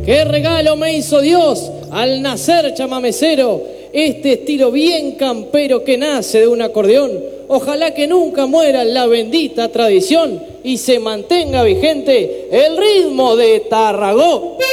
qué regalo me hizo Dios al nacer chamamecero, este estilo bien campero que nace de un acordeón. Ojalá que nunca muera la bendita tradición y se mantenga vigente el ritmo de Tarragó.